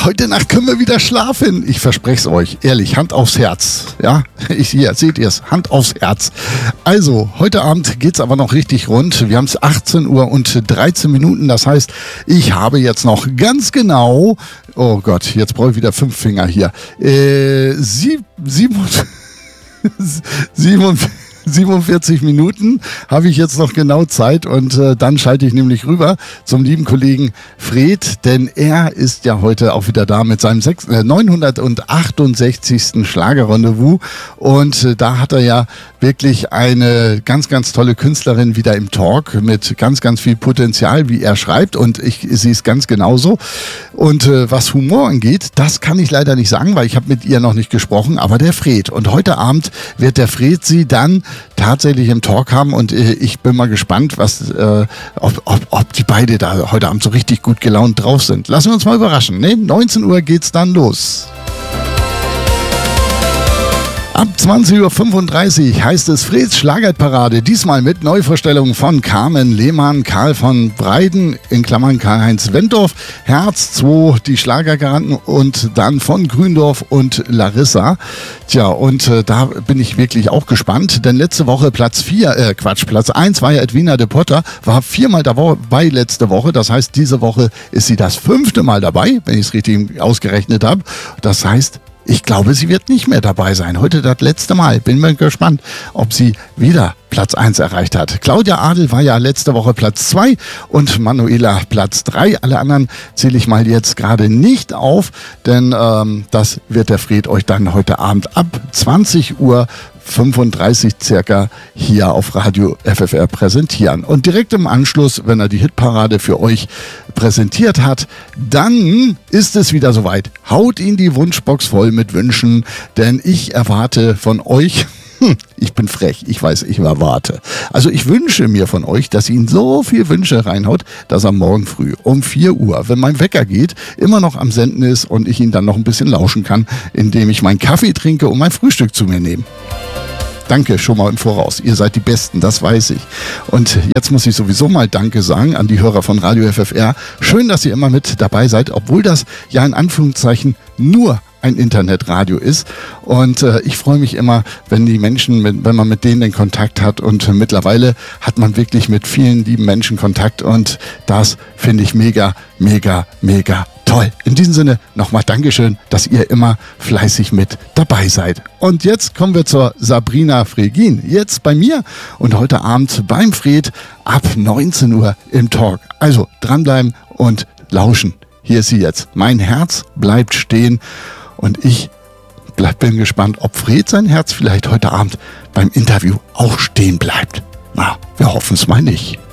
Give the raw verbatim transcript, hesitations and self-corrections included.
heute Nacht können wir wieder schlafen. Ich verspreche es euch, ehrlich, Hand aufs Herz. Ja, ich, hier, seht ihr es, Hand aufs Herz. Also, heute Abend geht es aber noch richtig rund. Wir haben es achtzehn Uhr und dreizehn Minuten. Das heißt, ich habe jetzt noch ganz genau, oh Gott, jetzt brauche ich wieder fünf Finger hier. Äh, sieb, sieben, sieben, siebenundvierzig Minuten habe ich jetzt noch genau Zeit und äh, dann schalte ich nämlich rüber zum lieben Kollegen Fred, denn er ist ja heute auch wieder da mit seinem sechs, äh, neunhundertachtundsechzigsten Schlagerrendezvous und äh, da hat er ja wirklich eine ganz, ganz tolle Künstlerin wieder im Talk mit ganz, ganz viel Potenzial, wie er schreibt und ich sehe es ganz genauso. Und äh, was Humor angeht, das kann ich leider nicht sagen, weil ich habe mit ihr noch nicht gesprochen, aber der Fred. Und heute Abend wird der Fred sie dann tatsächlich im Talk haben und äh, ich bin mal gespannt, was, äh, ob, ob, ob die beide da heute Abend so richtig gut gelaunt drauf sind. Lassen wir uns mal überraschen. Ne? neunzehn Uhr geht's dann los. Ab zwanzig Uhr fünfunddreißig heißt es Freds Schlagerparade, diesmal mit Neuvorstellungen von Carmen Lehmann, Karl von Breiden, in Klammern Karl-Heinz Wentorf, Herz zwei, die Schlagergaranten und dann von Gründorf und Larissa. Tja, und äh, da bin ich wirklich auch gespannt, denn letzte Woche Platz vier, äh Quatsch, Platz eins war ja Edwina de Potter, war viermal dabei letzte Woche, das heißt, diese Woche ist sie das fünfte Mal dabei, wenn ich es richtig ausgerechnet habe. Das heißt, ich glaube, sie wird nicht mehr dabei sein. Heute das letzte Mal. Bin mal gespannt, ob sie wieder Platz eins erreicht hat. Claudia Adel war ja letzte Woche Platz zwei und Manuela Platz drei. Alle anderen zähle ich mal jetzt gerade nicht auf, denn ähm, das wird der Fred euch dann heute Abend ab zwanzig Uhr fünfunddreißig circa hier auf Radio F F R präsentieren. Und direkt im Anschluss, wenn er die Hitparade für euch präsentiert hat, dann ist es wieder soweit. Haut ihn die Wunschbox voll mit Wünschen, denn ich erwarte von euch, hm, ich bin frech, ich weiß, ich erwarte. Also ich wünsche mir von euch, dass ihr ihn so viel Wünsche reinhaut, dass er morgen früh um vier Uhr, wenn mein Wecker geht, immer noch am Senden ist und ich ihn dann noch ein bisschen lauschen kann, indem ich meinen Kaffee trinke und mein Frühstück zu mir nehme. Danke schon mal im Voraus. Ihr seid die Besten, das weiß ich. Und jetzt muss ich sowieso mal Danke sagen an die Hörer von Radio F F R. Schön, dass ihr immer mit dabei seid, obwohl das ja in Anführungszeichen nur ein Internetradio ist. Und äh, ich freue mich immer, wenn die Menschen, mit, wenn man mit denen den Kontakt hat. Und äh, mittlerweile hat man wirklich mit vielen lieben Menschen Kontakt. Und das finde ich mega, mega, mega toll. In diesem Sinne nochmal Dankeschön, dass ihr immer fleißig mit dabei seid. Und jetzt kommen wir zur Sabrina Fregin. Jetzt bei mir und heute Abend beim Fred ab neunzehn Uhr im Talk. Also dranbleiben und lauschen. Hier ist sie jetzt. Mein Herz bleibt stehen. Und ich bleib, bin gespannt, ob Fred sein Herz vielleicht heute Abend beim Interview auch stehen bleibt. Na, wir hoffen es mal nicht.